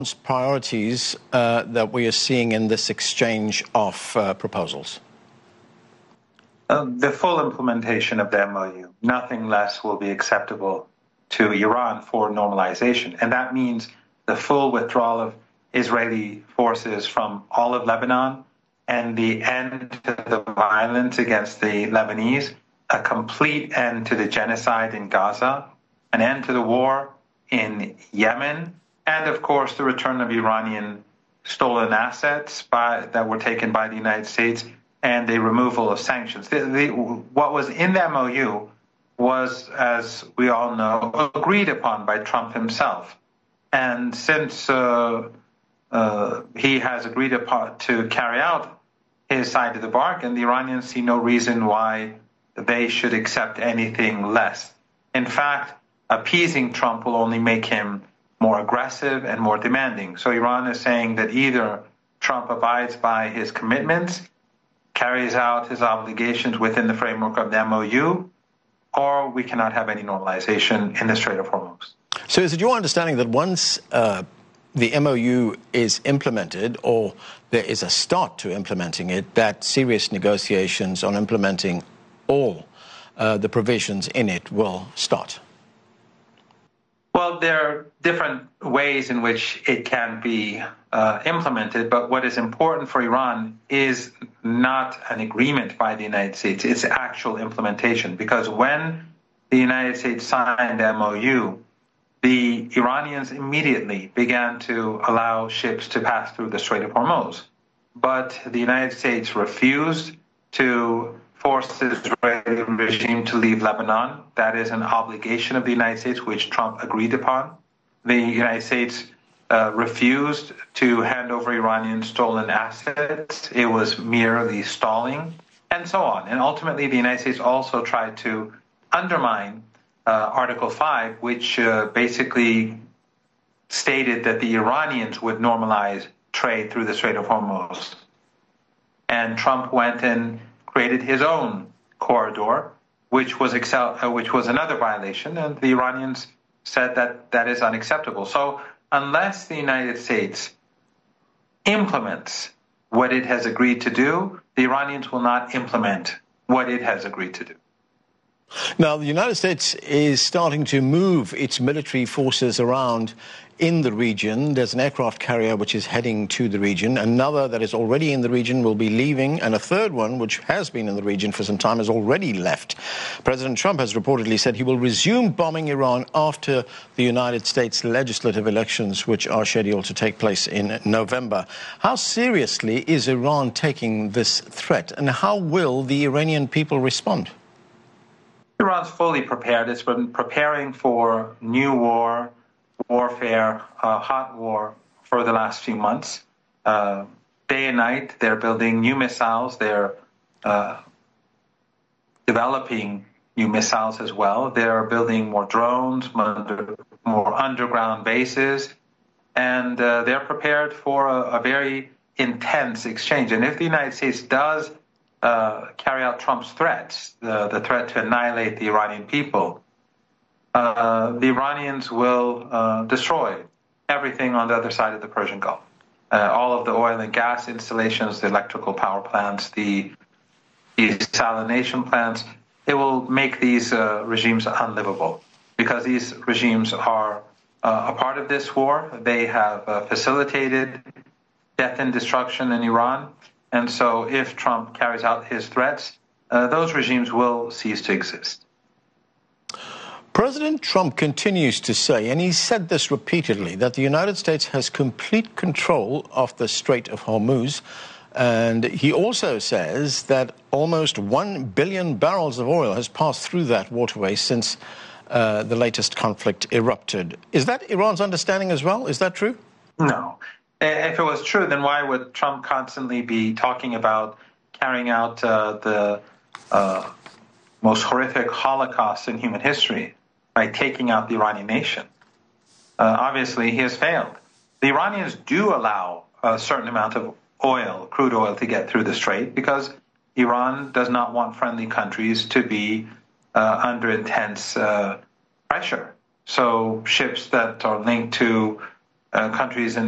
priorities that we are seeing in this exchange of proposals? The full implementation of the MOU. Nothing less will be acceptable to Iran for normalization. And that means the full withdrawal of Israeli forces from all of Lebanon and the end to the violence against the Lebanese, a complete end to the genocide in Gaza, an end to the war in Yemen, and, of course, the return of Iranian stolen assets that were taken by the United States, and the removal of sanctions. What was in the MOU was, as we all know, agreed upon by Trump himself. And since he has agreed upon to carry out his side of the bargain, the Iranians see no reason why they should accept anything less. In fact, appeasing Trump will only make him more aggressive and more demanding. So Iran is saying that either Trump abides by his commitments, carries out his obligations within the framework of the MOU, or we cannot have any normalization in the Strait of Hormuz. So is it your understanding that once the MOU is implemented, or there is a start to implementing it, that serious negotiations on implementing all the provisions in it will start? Well, there are different ways in which it can be implemented, but what is important for Iran is not an agreement by the United States, it's actual implementation. Because when the United States signed the MOU, the Iranians immediately began to allow ships to pass through the Strait of Hormuz. But the United States refused to force the Israeli regime to leave Lebanon. That is an obligation of the United States, which Trump agreed upon. The United States refused to hand over Iranian stolen assets. It was merely stalling, and so on. And ultimately, the United States also tried to undermine Article 5, which basically stated that the Iranians would normalize trade through the Strait of Hormuz. And Trump went and created his own corridor, which was another violation, and the Iranians said that that is unacceptable. So unless the United States implements what it has agreed to do, the Iranians will not implement what it has agreed to do. Now, the United States is starting to move its military forces around in the region. There's an aircraft carrier which is heading to the region. Another that is already in the region will be leaving. And a third one, which has been in the region for some time, has already left. President Trump has reportedly said he will resume bombing Iran after the United States legislative elections, which are scheduled to take place in November. How seriously is Iran taking this threat? And how will the Iranian people respond? Iran's fully prepared. It's been preparing for new warfare, hot war for the last few months. Day and night, they're building new missiles. They're developing new missiles as well. They're building more drones, more underground bases, and they're prepared for a very intense exchange. And if the United States does carry out Trump's threats, the threat to annihilate the Iranian people, the Iranians will destroy everything on the other side of the Persian Gulf. All of the oil and gas installations, the electrical power plants, the desalination plants, it will make these regimes unlivable, because these regimes are a part of this war. They have facilitated death and destruction in Iran. And so if Trump carries out his threats, those regimes will cease to exist. President Trump continues to say, and he said this repeatedly, that the United States has complete control of the Strait of Hormuz. And he also says that almost 1 billion barrels of oil has passed through that waterway since the latest conflict erupted. Is that Iran's understanding as well? Is that true? No. If it was true, then why would Trump constantly be talking about carrying out the most horrific Holocaust in human history by taking out the Iranian nation? Obviously, he has failed. The Iranians do allow a certain amount of oil, crude oil, to get through the strait because Iran does not want friendly countries to be under intense pressure. So ships that are linked to countries in